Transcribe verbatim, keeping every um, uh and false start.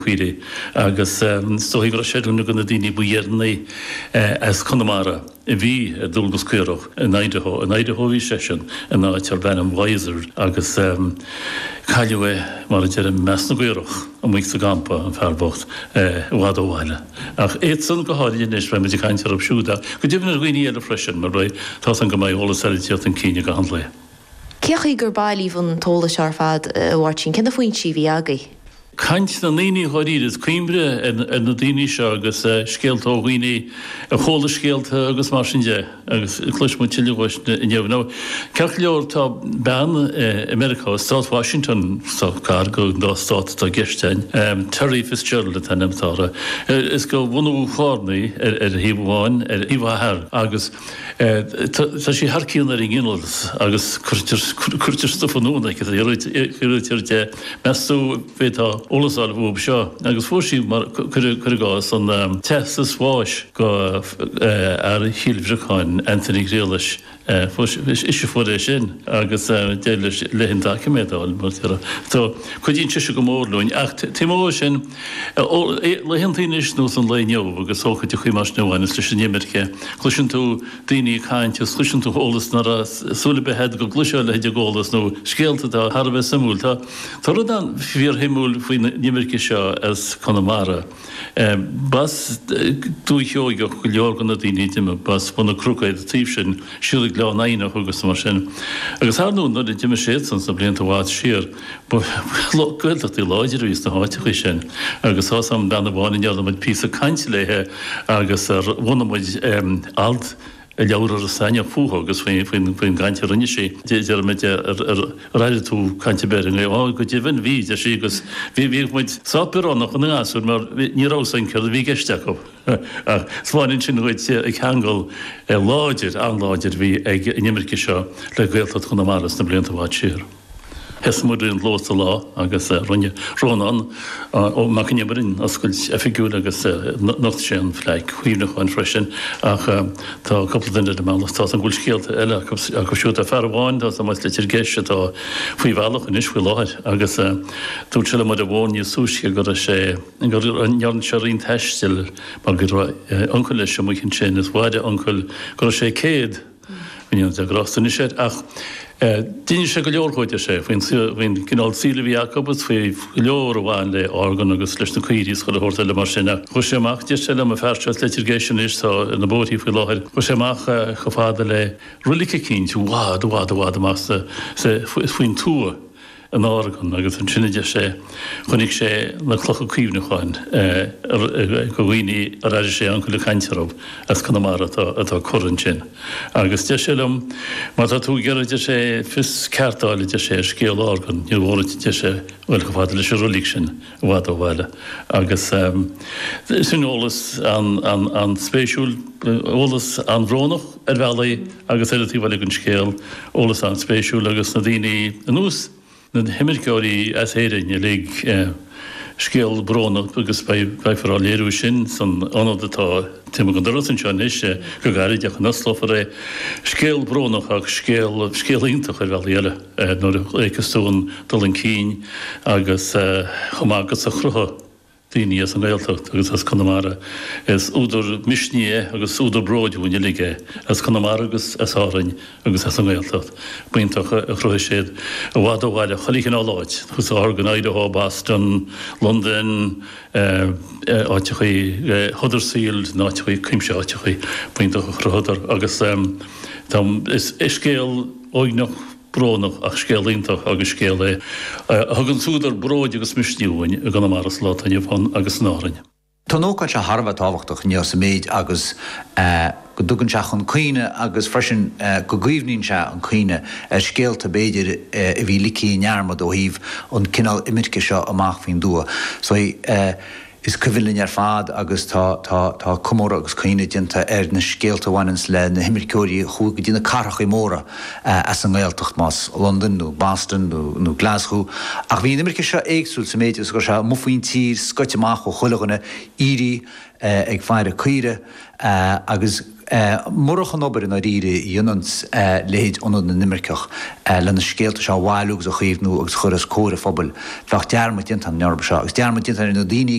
Cuiri agus stohígra séúna gona daoine buhéarnaí as Connemara a bhí a dulgus cuireach in Idaho, in Idaho bhí sé sin in áitear Benham Weiser agus caiileh mar a dear meas na cuireach an mhuiic sa gampa an fearbocht bhád óháile. Ach éad san go háiríon is bheith muidir caiintear ab siúda, go dtíobh na roioine eile freisin mar roiid tá san go mbeidh ólas eiltíocht an cíine go handla. Ceach gur bailíh an tóla searfad bhhairtín, cin na faoin si bhí agaí? Caint na naoine choiríad is cuimbre in na daoine seo agus scéalta ó dhaoine a chola scéalta agus mar sin de agus cluis mu tiileáis in dhéobh. Ná ceach leor tá bean America, Stát Washington car go dá stát tá geistein, Terry Fitzgerald a tanimtára. Is go bhunú chárnaí ar híomháin ar íomhthir agus tá sí harcíonn ar gginollas agus chuirtir stofanúna chuirtir de meú bhétá ólasáil bhúb seo, agus fórsí chuirgás an Texas Wash go ar Hílbhreáin Anthony Grealish is fór é sin agus déiles lehin dacimédáil mar Tá chudín tuise go mórlóin ach timó sin lehintíis nó an leneomh agus sóchaid chuí mar nuáin is sin némirce chluisisin tú daoine caiinte chluisisin tú ólas nar súla behead go gluiseil le heidir ggólas nó scéalta tá Harbheith samúlta. Tá rud an bhíor himúil faoin nímirce seo as Connemara. Bas tú teoig go leor gan na daoine diime bas buna crucaid a tíobh sin siúla glá naine chugus mar sin. Agus háú nó de diime séad san sa blianta bhád siar, goilteach í láidir vís na háiticha sin, agus há sam benna bháin dearna muid pí a cainte léthe agus ar bhna muid alt a leabhar a saine fútha agus faoin gainte rinne sé. Déidir meid ráidir tú cainte berin le á go dtíobhann bhí de sí agus bhí bhí muid sápiránach an gáasú mar nírásan ceir bhí geisteach go. Sáin sin chuid ag cheangal láidir an láidir bhí ag nimmirce seo le ghilta chuna maras na blianta bhád siar. Hes muidir an glósta lá agus runne rónán ó macnebarin ascail effigiúil agus nacht sé an fleig chuomhnach an freisin ach tá coppla duine de málas tá an gúil scéalta eile a go siúta fearháin tá a le tir geiste tá faoi bhealach in isfuil láid agus tú tuile mu a bháin súisce gur sé gur anhearan se rion teistil mar gur ancail lei sem mucinn sin is bháide ancail gur sé céad bhíon de grástan is sé ach Díine sé go leorchóide sé, bhín cinál síla bhí Jacobs faoi leor bháin le organ agus leis na cuirís chu horta le mar sinna. Chu séach de se le a fearste litigation is tá na bótí faoi láthir. Chu séach go fáda le rulicha cinint bhád bhád bhád amasta faoin túa an ágan agus an sinide sé chunig sé le chlocha cuomhnaáin go bhhaoine a raidir sé an go le caiintearb as Connemara atá chorann sin. Agus de sem mar tá tú geidir sé fis ceartáile de sé scéal ágan níor bhórite sé bhfuil go fáda leis rulig sin bhád ó bhile. Agus sin ólas an spéisiúil ólas an bhrónach ar bhelaí agus éidirtí bhile an scéal ólas an spéisiúil agus na daoine an nús. Na himmirceoirí as éireann lig scéal brónach agus bheithfará léirú sin san anad atá Tim go doras an seán is go gaiideach an naslofar é scéal brónach ach scéal scéalíntaach ar bheal eile nó écastún dul an cín agus chomágus a chrutha daoine as an réaltacht agus as Connemara is úidir misníe agus úidir bróidúine lige as Connemara agus as árainn agus as an réaltacht. Buintach a chruthí séad a bhád ó bhile cholíchan á láid, chus organ Idaho, Boston, London, áite chuí Huddersfield, náite chuí Cuimse áite chuí buintach a chruthadar agus is scéal óignach brónach ach scéalíntaach agus scéala thugann súdar bróid agus misníúin a gan maras látainne bhán agus nárainn. Tá nóáil se Harbheith táhachtach níos méid agus go dúgann seach an cuine agus freisin go gcuomhníonn se an cuine ar scéalta béidir a bhí licí nearmad ó híomh an cinál imirce seo amach faoin dua. So is cyfilin ar fad agus tá cumóra agus cuine dinta ar na scéaltahainins le na himmirceoirí chuig go dtína carach i móra as an ghilteacht más London nó Boston nó Glasgow. Ach bhí imirce seo éagsúil sa méid gur se mufaoin tír scoiteach ó chuileganna íri ag fear a cuire agus Murchan obair in áíre dionans léid onad na nimmerceach lena scéalta se bhhailúgus a chuomhnú agus chur as córa fphobal fach dearmid dintan nearba seo. Agus dearmid dintan in daoine